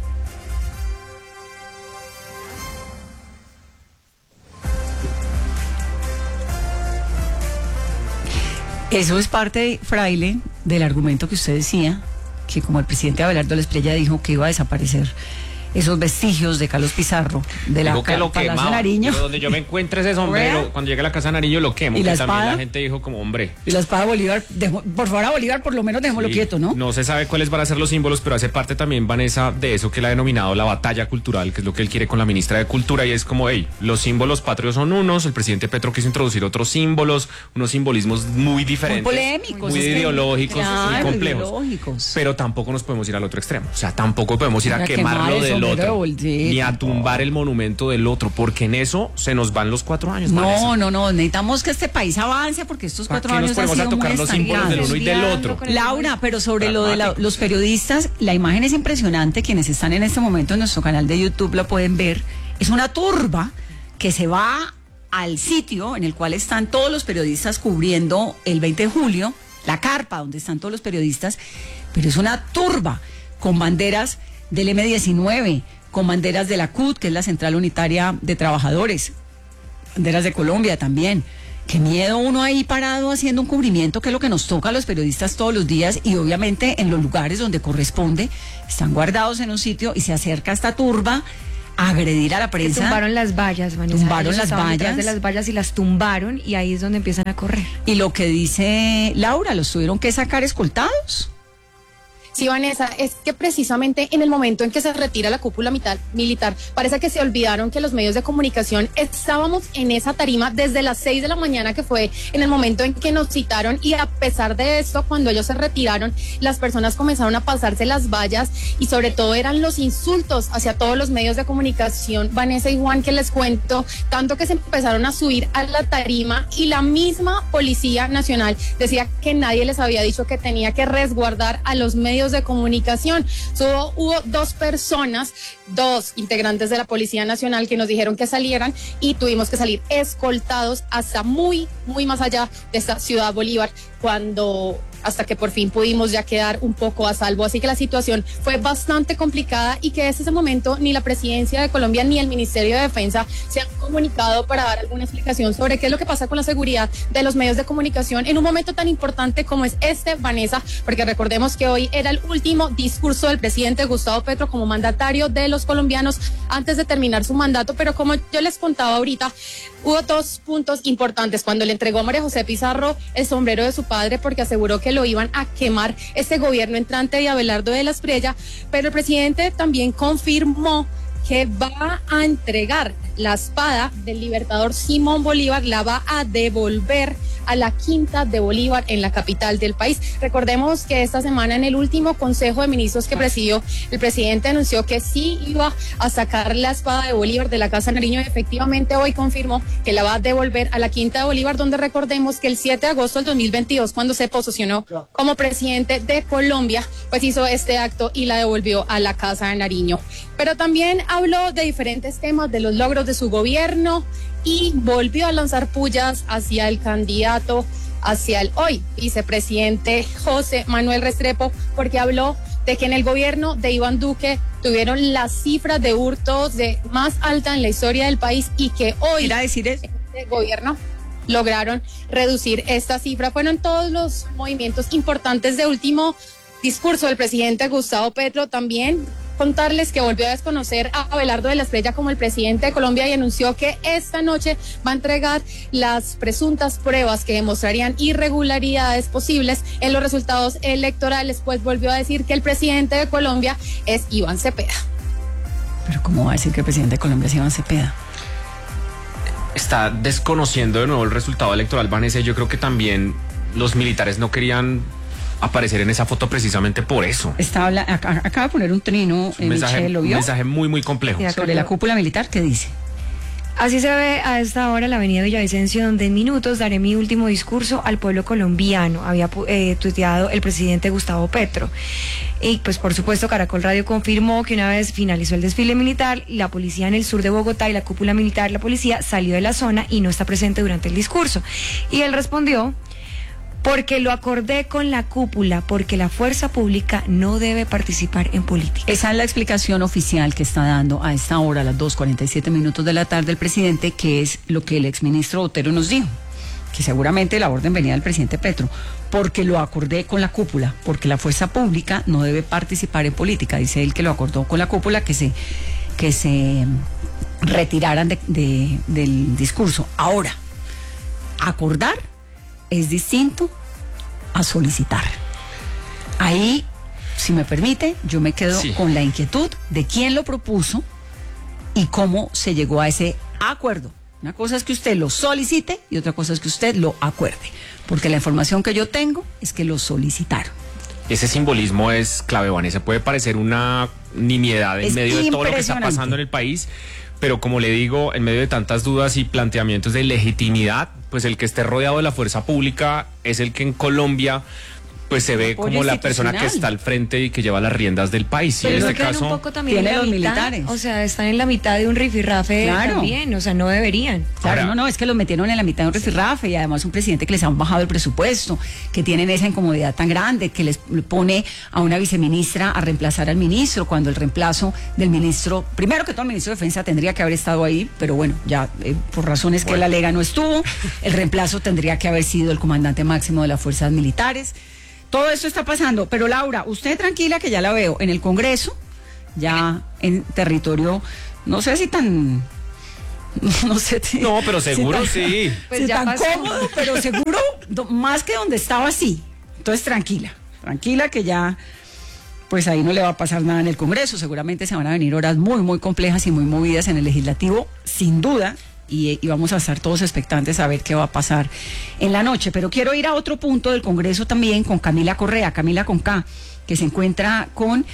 Eso es parte, Fraile, del argumento que usted decía, que como el presidente Abelardo de la Espriella dijo que iba a desaparecer esos vestigios de Carlos Pizarro de la
Digo que lo
Palacio
quemaba,
Nariño.
pero donde yo me encuentre ese sombrero,
¿Real?
cuando llegue a la Casa Nariño lo quemo.
¿Y
que
la
también
espada?
la gente dijo como, hombre.
Y la espada Bolívar, dejó- por favor a Bolívar por lo menos dejémoslo
Sí,
quieto, ¿no?
No se sabe cuáles van a ser los símbolos, pero hace parte también, Vanessa, de eso que él ha denominado la batalla cultural, que es lo que él quiere con la ministra de Cultura, y es como, hey, los símbolos patrios son unos, el presidente Petro quiso introducir otros símbolos, unos simbolismos muy diferentes.
Muy polémicos.
Muy
es que-
ideológicos,
claro,
muy complejos.
ideológicos.
Pero tampoco nos podemos ir al otro extremo. O sea, tampoco podemos ir a
A quemar
quemarlo
el
del
sombrero de
otro,
Bol- sí,
ni a
tampoco.
tumbar el monumento del otro, porque en eso se nos van los cuatro años.
No,
Vanessa.
no, no, necesitamos que este país avance porque estos
¿Para
cuatro
qué nos
años han
ponemos a
sido
tocar
muy
los símbolos del uno y del otro?
Laura, pero sobre lo de la-
Dramáticos.
los periodistas, la imagen es impresionante. Quienes están en este momento en nuestro canal de YouTube la pueden ver. Es una turba que se va al sitio en el cual están todos los periodistas cubriendo el veinte de julio, la carpa donde están todos los periodistas, pero es una turba con banderas del eme diecinueve, con banderas de la C U T, que es la Central Unitaria de Trabajadores, banderas de Colombia también. Qué miedo uno ahí parado haciendo un cubrimiento, que es lo que nos toca a los periodistas todos los días, y obviamente en los lugares donde corresponde, están guardados en un sitio y se acerca esta turba a agredir a la prensa.
Que tumbaron las vallas, Vanessa.
Tumbaron
Ellos
las
estaban detrás
vallas.
de las vallas y las tumbaron, y ahí es donde empiezan a correr.
Y lo que dice Laura, los tuvieron que sacar escoltados.
Sí, Vanessa, es que precisamente en el momento en que se retira la cúpula militar, militar, parece que se olvidaron que los medios de comunicación estábamos en esa tarima desde las seis de la mañana, que fue en el momento en que nos citaron, y a pesar de esto, cuando ellos se retiraron, las personas comenzaron a pasarse las vallas, y sobre todo eran los insultos hacia todos los medios de comunicación, Vanessa y Juan, que les cuento, tanto que se empezaron a subir a la tarima, y la misma Policía Nacional decía que nadie les había dicho que tenía que resguardar a los medios de comunicación. So, hubo dos personas, dos integrantes de la Policía Nacional, que nos dijeron que salieran, y tuvimos que salir escoltados hasta muy, muy más allá de esta Ciudad Bolívar, cuando hasta que por fin pudimos ya quedar un poco a salvo. Así que la situación fue bastante complicada, y que desde ese momento ni la Presidencia de Colombia ni el Ministerio de Defensa se han comunicado para dar alguna explicación sobre qué es lo que pasa con la seguridad de los medios de comunicación en un momento tan importante como es este, Vanessa, porque recordemos que hoy era el último discurso del presidente Gustavo Petro como mandatario de los colombianos antes de terminar su mandato. Pero como yo les contaba ahorita, hubo dos puntos importantes cuando le entregó a María José Pizarro el sombrero de su padre, porque aseguró que lo iban a quemar este gobierno entrante de Abelardo de la Espriella, pero el presidente también confirmó que va a entregar la espada del libertador Simón Bolívar, la va a devolver a la Quinta de Bolívar en la capital del país. Recordemos que esta semana, en el último Consejo de Ministros que presidió, el presidente anunció que sí iba a sacar la espada de Bolívar de la Casa Nariño, y efectivamente hoy confirmó que la va a devolver a la Quinta de Bolívar, donde recordemos que el siete de agosto del dos mil veintidós, cuando se posesionó como presidente de Colombia, pues hizo este acto y la devolvió a la Casa de Nariño. Pero también habló de diferentes temas, de los logros de su gobierno, y volvió a lanzar pullas hacia el candidato, hacia el hoy vicepresidente José Manuel Restrepo, porque habló de que en el gobierno de Iván Duque tuvieron las cifras de hurtos de más alta en la historia del país, y que hoy
¿Quiere decir eso?
este gobierno lograron reducir esta cifra. Fueron todos los movimientos importantes de último discurso del presidente Gustavo Petro. También contarles que volvió a desconocer a Abelardo de la Espriella como el presidente de Colombia, y anunció que esta noche va a entregar las presuntas pruebas que demostrarían irregularidades posibles en los resultados electorales, pues volvió a decir que el presidente de Colombia es Iván Cepeda.
Pero ¿cómo va a decir que el presidente de Colombia es Iván Cepeda?
Está desconociendo de nuevo el resultado electoral, Vanessa. Yo creo que también los militares no querían aparecer en esa foto precisamente por eso.
Está habla, acá, acaba de poner un trino,
un mensaje,
Michelle, ¿lo vio?
Un mensaje muy, muy complejo.
Sobre la cúpula militar, ¿qué dice?
Así se ve a esta hora la avenida Villavicencio, donde en minutos daré mi último discurso al pueblo colombiano, había eh, tuiteado el presidente Gustavo Petro. Y pues por supuesto Caracol Radio confirmó que una vez finalizó el desfile militar, la policía en el sur de Bogotá y la cúpula militar, la policía salió de la zona y no está presente durante el discurso. Y él respondió: porque lo acordé con la cúpula, porque la fuerza pública no debe participar en política.
Esa es la explicación oficial que está dando a esta hora, a las dos cuarenta y siete minutos de la tarde, el presidente, que es lo que el exministro Botero nos dijo, que seguramente la orden venía del presidente Petro, porque lo acordé con la cúpula, porque la fuerza pública no debe participar en política. Dice él que lo acordó con la cúpula, que se, que se retiraran de, de, del discurso. Ahora, acordar es distinto a solicitar. Ahí, si me permite, yo me quedo sí. con la inquietud de quién lo propuso y cómo se llegó a ese acuerdo. Una cosa es que usted lo solicite y otra cosa es que usted lo acuerde, porque la información que yo tengo es que lo solicitaron.
Ese simbolismo es clave, Vanessa. Puede parecer una nimiedad en es medio de todo lo que está pasando en el país, pero como le digo, en medio de tantas dudas y planteamientos de legitimidad, pues el que esté rodeado de la fuerza pública es el que en Colombia pues se ve como la persona que está al frente y que lleva las riendas del país.
Pero
y en
no
este
quedan
caso
un poco también
tiene
en la
los
mitad,
militares.
O sea, están en la mitad de un rifirrafe
Claro.
también, o sea, no deberían.
Claro,
Ahora-
no, no, es que los metieron en la mitad de un rifirrafe y además un presidente que les han bajado el presupuesto, que tienen esa incomodidad tan grande, que les pone a una viceministra a reemplazar al ministro, cuando el reemplazo del ministro, primero que todo el ministro de Defensa tendría que haber estado ahí, pero bueno, ya eh, por razones que
Bueno.
él alega no estuvo, el reemplazo tendría que haber sido el comandante máximo de las fuerzas militares. Todo esto está pasando, pero Laura, usted tranquila que ya la veo en el Congreso, ya en territorio, no sé si tan... No sé. si-
No, pero seguro
si tan-
sí.
Pues
si
ya
tan
pasó.
cómodo, pero seguro do- más que donde estaba sí. Entonces tranquila, tranquila que ya pues ahí no le va a pasar nada en el Congreso. Seguramente se van a venir horas muy, muy complejas y muy movidas en el Legislativo, sin duda. Y, y vamos a estar todos expectantes a ver qué va a pasar en la noche. Pero quiero ir a otro punto del Congreso también con Camila Correa, Camila con K, que se encuentra con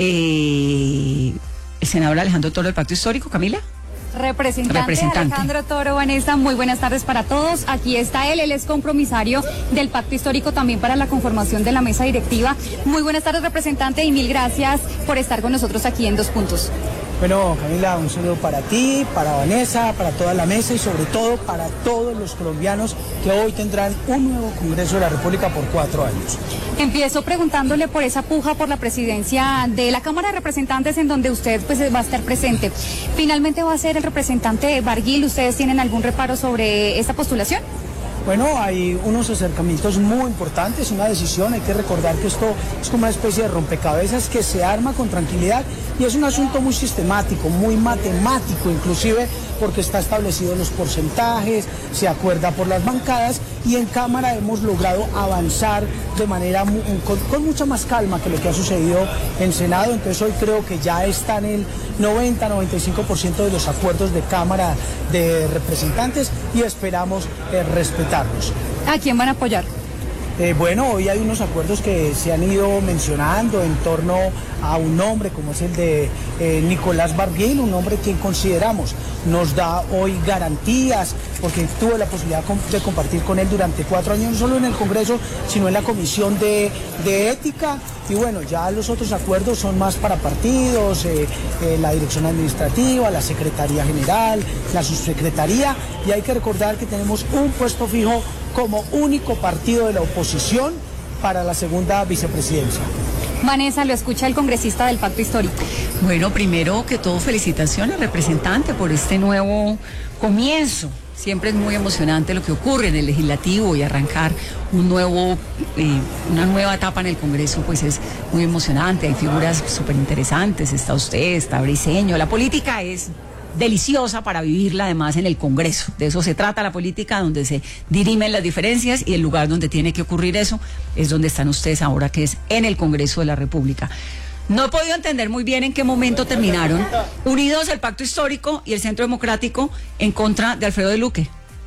eh, el senador Alejandro Toro del Pacto Histórico. Camila.
Representante,
Representante.
Alejandro Toro, Vanessa, muy buenas tardes para todos. Aquí está él, él es compromisario del Pacto Histórico también para la conformación de la mesa directiva. Muy buenas tardes, representante, y mil gracias por estar con nosotros aquí en Dos Puntos.
Bueno, Camila, un saludo para ti, para Vanessa, para toda la mesa y sobre todo para todos los colombianos que hoy tendrán un nuevo Congreso de la República por cuatro años.
Empiezo preguntándole por esa puja por la presidencia de la Cámara de Representantes en donde usted pues va a estar presente. Finalmente va a ser el representante Barguil. ¿Ustedes tienen algún reparo sobre esta postulación?
Bueno, hay unos acercamientos muy importantes, una decisión, hay que recordar que esto es como una especie de rompecabezas que se arma con tranquilidad y es un asunto muy sistemático, muy matemático inclusive, porque está establecido los porcentajes, se acuerda por las bancadas y en Cámara hemos logrado avanzar de manera mu- con, con mucha más calma que lo que ha sucedido en Senado, entonces hoy creo que ya está en el noventa a noventa y cinco por ciento de los acuerdos de Cámara de Representantes y esperamos eh, respetarlos.
¿A quién van a apoyar?
Eh, bueno, hoy hay unos acuerdos que se han ido mencionando en torno a un nombre como es el de eh, Nicolás Barguil, un nombre quien consideramos nos da hoy garantías, porque tuve la posibilidad com- de compartir con él durante cuatro años, no solo en el Congreso, sino en la Comisión de, de Ética. Y bueno, ya los otros acuerdos son más para partidos, eh, eh, la Dirección Administrativa, la Secretaría General, la Subsecretaría, y hay que recordar que tenemos un puesto fijo como único partido de la oposición para la segunda vicepresidencia.
Vanessa, lo escucha el congresista del Pacto Histórico.
Bueno, primero que todo, felicitaciones, representante, por este nuevo comienzo. Siempre es muy emocionante lo que ocurre en el legislativo y arrancar un nuevo, eh, una nueva etapa en el Congreso, pues es muy emocionante. Hay figuras súper interesantes, está usted, está Briceño. La política es deliciosa para vivirla además en el Congreso. De eso se trata la política, donde se dirimen las diferencias y el lugar donde tiene que ocurrir eso es donde están ustedes ahora, que es en el Congreso de la República. No he podido entender muy bien en qué momento terminaron unidos el Pacto Histórico y el Centro Democrático en contra de Alfredo de Luque.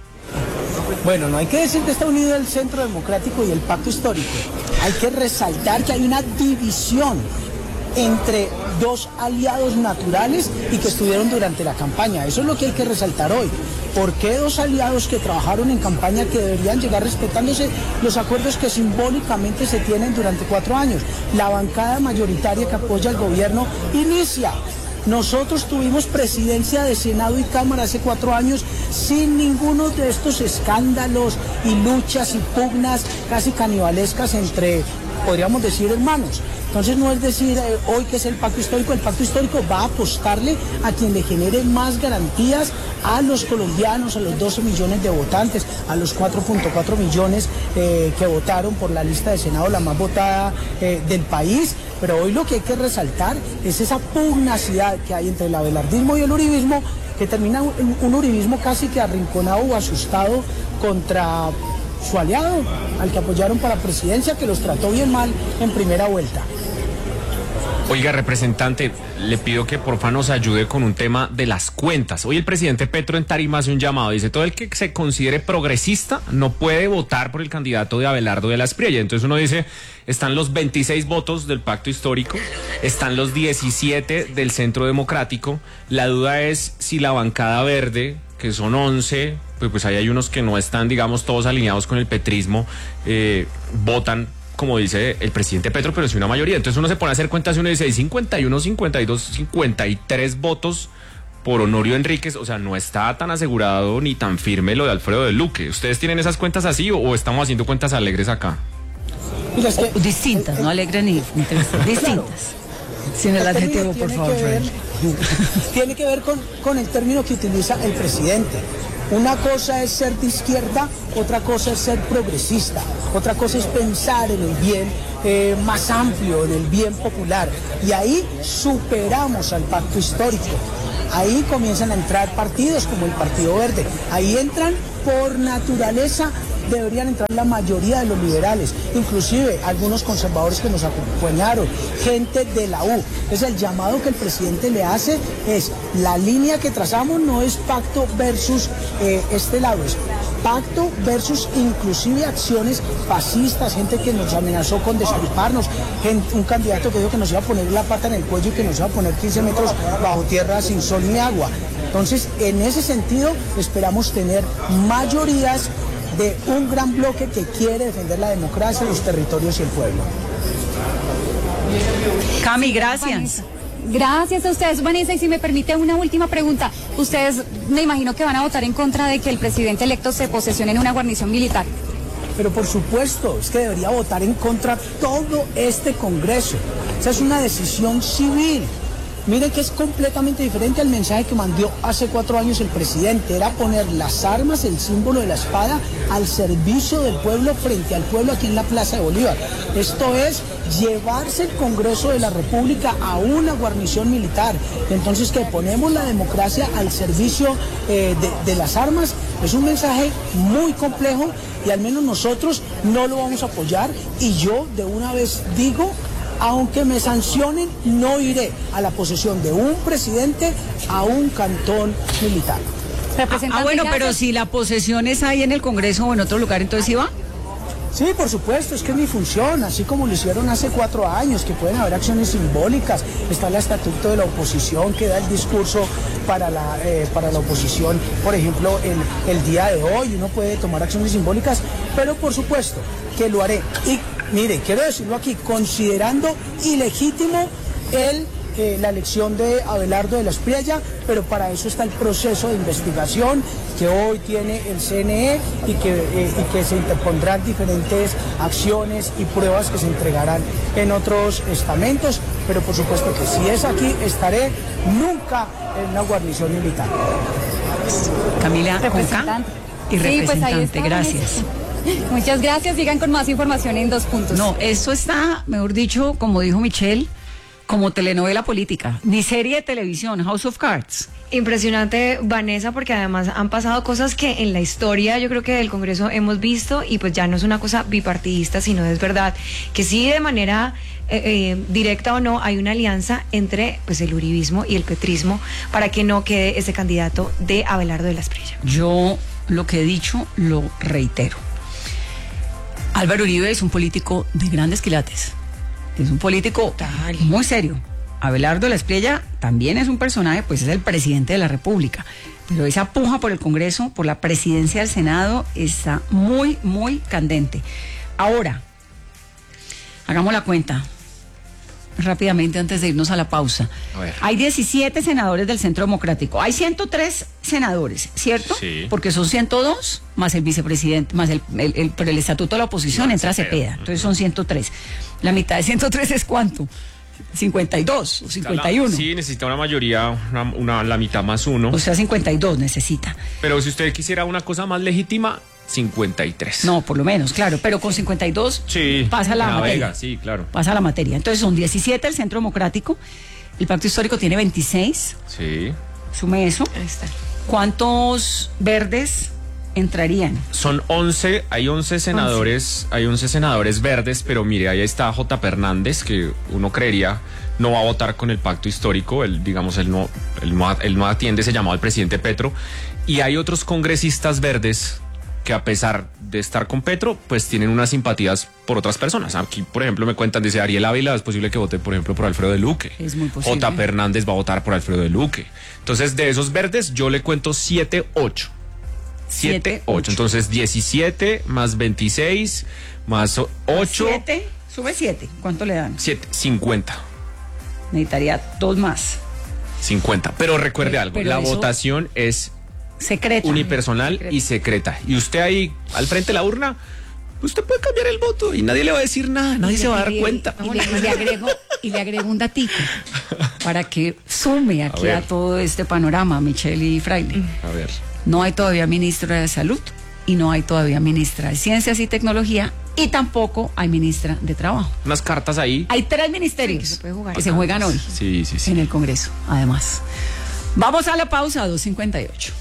Bueno, no hay que decir que está unido el Centro Democrático y el Pacto Histórico. Hay que resaltar que hay una división entre dos aliados naturales y que estuvieron durante la campaña. Eso es lo que hay que resaltar hoy. ¿Por qué dos aliados que trabajaron en campaña que deberían llegar respetándose los acuerdos que simbólicamente se tienen durante cuatro años? La bancada mayoritaria que apoya al gobierno inicia. Nosotros tuvimos presidencia de Senado y Cámara hace cuatro años sin ninguno de estos escándalos y luchas y pugnas casi canibalescas entre, podríamos decir, hermanos. Entonces no es decir eh, hoy que es el Pacto Histórico, el Pacto Histórico va a apostarle a quien le genere más garantías a los colombianos, a los doce millones de votantes, a los cuatro punto cuatro millones eh, que votaron por la lista de Senado, la más votada eh, del país. Pero hoy lo que hay que resaltar es esa pugnacidad que hay entre el abelardismo y el uribismo, que termina un, un uribismo casi que arrinconado o asustado contra su aliado, al que apoyaron para presidencia, que los trató bien mal en primera vuelta.
Oiga, representante, le pido que porfa nos ayude con un tema de las cuentas. Hoy el presidente Petro en Tarima hace un llamado, dice, todo el que se considere progresista no puede votar por el candidato de Abelardo de la Espriella. Entonces uno dice, están los veintiséis votos del Pacto Histórico, están los diecisiete del Centro Democrático. La duda es si la bancada verde, que son once, pues, pues ahí hay unos que no están, digamos, todos alineados con el petrismo, eh, votan como dice el presidente Petro, pero sí una mayoría. Entonces uno se pone a hacer cuentas y uno dice, hay cincuenta y uno, cincuenta y dos, cincuenta y tres votos por Honorio Enríquez, o sea, no está tan asegurado ni tan firme lo de Alfredo del Luque. ¿Ustedes tienen esas cuentas así o, o estamos haciendo cuentas alegres acá?
Mira, es que, o, distintas, eh, no alegres ni, ni tristes, distintas. Sin el adjetivo, por favor.
Que ver, tiene que ver con, con el término que utiliza el presidente. Una cosa es ser de izquierda, otra cosa es ser progresista, otra cosa es pensar en el bien eh, más amplio, en el bien popular. Y ahí superamos al pacto histórico. Ahí comienzan a entrar partidos como el Partido Verde. Ahí entran por naturaleza, deberían entrar la mayoría de los liberales, inclusive algunos conservadores que nos acompañaron, gente de la U. Es el llamado que el presidente le hace, es la línea que trazamos no es pacto versus eh, este lado, es pacto versus inclusive acciones fascistas, gente que nos amenazó con destriparnos, gente, un candidato que dijo que nos iba a poner la pata en el cuello y que nos iba a poner quince metros bajo tierra sin sol ni agua. Entonces, en ese sentido, esperamos tener mayorías de un gran bloque que quiere defender la democracia, los territorios y el pueblo.
Cami, gracias.
Gracias a ustedes, Vanessa, y si me permite una última pregunta. Ustedes me imagino que van a votar en contra de que el presidente electo se posesione en una guarnición militar.
Pero por supuesto, es que debería votar en contra todo este Congreso. Esa es una decisión civil. Miren que es completamente diferente al mensaje que mandó hace cuatro años el presidente. Era poner las armas, el símbolo de la espada, al servicio del pueblo, frente al pueblo aquí en la Plaza de Bolívar. Esto es llevarse el Congreso de la República a una guarnición militar. Entonces, que ponemos la democracia al servicio eh, de, de las armas, es un mensaje muy complejo y al menos nosotros no lo vamos a apoyar. Y yo de una vez digo, aunque me sancionen, no iré a la posesión de un presidente a un cantón militar.
Ah, bueno, pero si la posesión es ahí en el Congreso o en otro lugar, entonces ¿sí va?
Sí, por supuesto, es que es mi función, así como lo hicieron hace cuatro años, que pueden haber acciones simbólicas. Está el estatuto de la oposición que da el discurso para la, eh, para la oposición, por ejemplo, el, el día de hoy, uno puede tomar acciones simbólicas, pero por supuesto que lo haré. Y mire, quiero decirlo aquí, considerando ilegítimo el... Eh, la elección de Abelardo de la Espriella, pero para eso está el proceso de investigación que hoy tiene el C N E y que, eh, y que se interpondrán diferentes acciones y pruebas que se entregarán en otros estamentos, pero por supuesto que si es aquí, estaré nunca en una guarnición militar.
Camila Conca y representante, sí, pues ahí está, gracias.
Muchas gracias, sigan con más información en Dos Puntos.
No, esto está, mejor dicho, como dijo Michelle, como telenovela política, ni serie de televisión, House of Cards.
Impresionante, Vanessa, porque además han pasado cosas que en la historia yo creo que del Congreso hemos visto y pues ya no es una cosa bipartidista, sino es verdad que sí de manera eh, eh, directa o no hay una alianza entre pues el uribismo y el petrismo para que no quede ese candidato de Abelardo de la Espriella.
Yo lo que he dicho lo reitero. Álvaro Uribe es un político de grandes quilates. Es un político Total. muy serio. Abelardo de la Espriella también es un personaje, pues es el presidente de la República. Pero esa puja por el Congreso, por la presidencia del Senado, está muy, muy candente. Ahora, hagamos la cuenta rápidamente antes de irnos a la pausa. A ver. Hay diecisiete senadores del Centro Democrático. Hay ciento tres senadores, ¿cierto? Sí. Porque son ciento dos más el vicepresidente, más el, el, el, pero el estatuto de la oposición no, entra Cepeda. Cepeda. Entonces son ciento tres. La mitad de ciento tres es ¿cuánto? cincuenta y dos o cincuenta y uno.
Sí, necesita una mayoría, una, una, la mitad más uno.
O sea, cincuenta y dos necesita.
Pero si usted quisiera una cosa más legítima, cincuenta y tres.
No, por lo menos, claro, pero con cincuenta y dos
sí,
pasa la
navega,
materia.
Sí, claro.
Pasa la materia. Entonces son diecisiete el Centro Democrático, el Pacto Histórico tiene veintiséis.
Sí.
Sume eso. Ahí está. ¿Cuántos verdes entrarían?
Son once, hay once senadores, once. Hay once senadores verdes, pero mire, ahí está J. Hernández, que uno creería no va a votar con el pacto histórico, él, digamos, él no, él no, él no atiende ese llamado al presidente Petro, y hay otros congresistas verdes que a pesar de estar con Petro, pues tienen unas simpatías por otras personas. Aquí, por ejemplo, me cuentan, dice Ariel Ávila, es posible que vote, por ejemplo, por Alfredo de Luque.
Es muy posible.
J. Hernández va a votar por Alfredo de Luque. Entonces, de esos verdes, yo le cuento siete, ocho. siete ocho. Entonces diecisiete más veintiséis más ocho.
siete, sube siete. ¿Cuánto le dan?
siete, cincuenta.
Necesitaría dos más.
cincuenta. Pero recuerde
Pero-
algo,
pero
la
eso-
votación es
Secreta.
unipersonal
Secreta.
y secreta. Y usted ahí al frente de la urna, usted puede cambiar el voto y nadie le va a decir nada, nadie
Y
se
le-
va a dar
y le-
cuenta.
Y le, y le agrego, y le agrego un datico para que sume aquí
ver.
a, todo este panorama, Michelle y Fraile.
A ver.
No hay todavía ministra de Salud y no hay todavía ministra de Ciencias y Tecnología y tampoco hay ministra de Trabajo.
Unas cartas ahí.
Hay tres ministerios
Sí, que se puede jugar.
que se juegan hoy
Sí, sí, sí.
en el Congreso, además. Vamos a la pausa, dos cincuenta y ocho.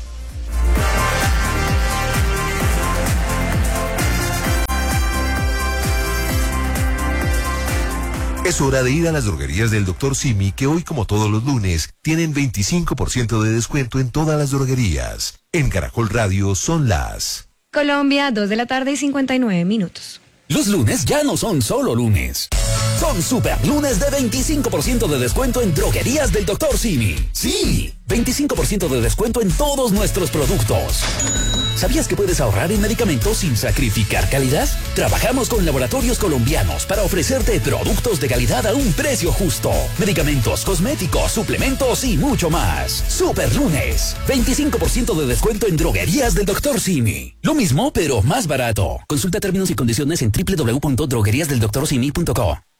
Es hora de ir a las droguerías del doctor Simi, que hoy, como todos los lunes, tienen veinticinco por ciento de descuento en todas las droguerías. En Caracol Radio son las...
Colombia, dos de la tarde y cincuenta y nueve minutos.
Los lunes ya no son solo lunes. Son super lunes de veinticinco por ciento de descuento en droguerías del doctor Simi. Sí, veinticinco por ciento de descuento en todos nuestros productos. ¿Sabías que puedes ahorrar en medicamentos sin sacrificar calidad? Trabajamos con laboratorios colombianos para ofrecerte productos de calidad a un precio justo. Medicamentos, cosméticos, suplementos y mucho más. Super lunes. veinticinco por ciento de descuento en droguerías del doctor Simi. Lo mismo, pero más barato. Consulta términos y condiciones en doble u doble u doble u punto droguerías del doctor simi punto co.